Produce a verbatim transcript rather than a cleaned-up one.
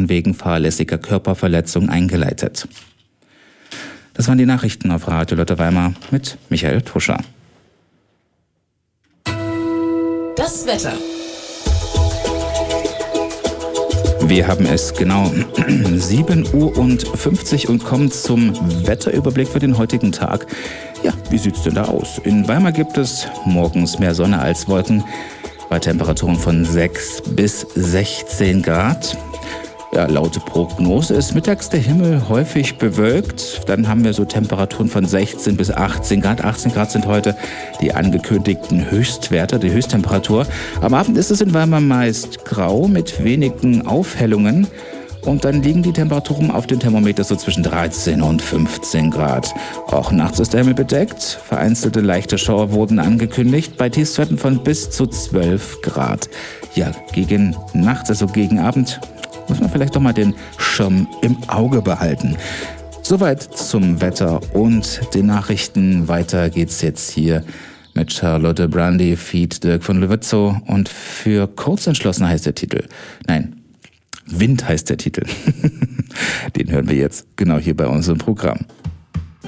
wegen fahrlässiger Körperverletzung eingeleitet. Das waren die Nachrichten auf Radio Lotte Weimar mit Michael Tuscher. Das Wetter. Wir haben es genau sieben Uhr und fünfzig und kommen zum Wetterüberblick für den heutigen Tag. Ja, wie sieht's denn da aus? In Weimar gibt es morgens mehr Sonne als Wolken, bei Temperaturen von sechs bis sechzehn Grad. Ja, laut Prognose ist mittags der Himmel häufig bewölkt. Dann haben wir so Temperaturen von sechzehn bis achtzehn Grad. achtzehn Grad sind heute die angekündigten Höchstwerte, die Höchsttemperatur. Am Abend ist es in Weimar meist grau mit wenigen Aufhellungen. Und dann liegen die Temperaturen auf den Thermometer so zwischen dreizehn und fünfzehn Grad. Auch nachts ist der Himmel bedeckt. Vereinzelte leichte Schauer wurden angekündigt bei Tiefstwerten von bis zu zwölf Grad. Ja, gegen nachts, also gegen Abend, muss man vielleicht doch mal den Schirm im Auge behalten. Soweit zum Wetter und den Nachrichten. Weiter geht's jetzt hier mit Charlotte Brandy, feat. Dirk von Lewitzow. Und für Kurzentschlossen heißt der Titel. Nein, Wind heißt der Titel. Den hören wir jetzt genau hier bei uns im Programm.